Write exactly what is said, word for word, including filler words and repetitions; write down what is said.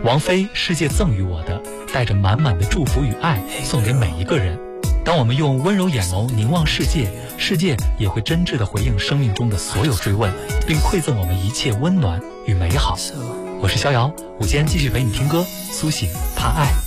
王菲世界赠予我的，带着满满的祝福与爱送给每一个人。当我们用温柔眼眸凝望世界，世界也会真挚地回应生命中的所有追问，并馈赠我们一切温暖与美好。我是逍遥，午间继续陪你听歌，苏醒怕爱。